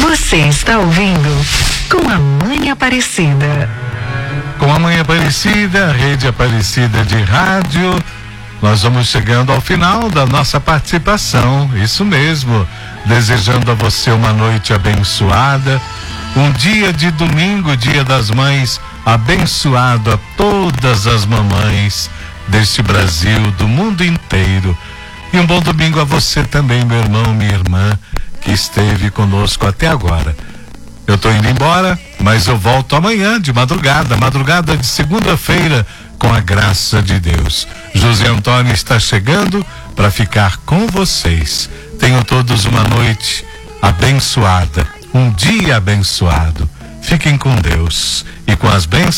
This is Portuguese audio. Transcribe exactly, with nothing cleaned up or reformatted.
Você está ouvindo com a Mãe Aparecida. Com a Mãe Aparecida, a Rede Aparecida de Rádio, nós vamos chegando ao final da nossa participação, isso mesmo, desejando a você uma noite abençoada, um dia de domingo, Dia das Mães, abençoado a todas as mamães deste Brasil, do mundo inteiro. E um bom domingo a você também, meu irmão, minha irmã, que esteve conosco até agora. Eu estou indo embora, mas eu volto amanhã de madrugada, madrugada de segunda-feira, com a graça de Deus. José Antônio está chegando para ficar com vocês. Tenham todos uma noite abençoada, um dia abençoado. Fiquem com Deus e com as bênçãos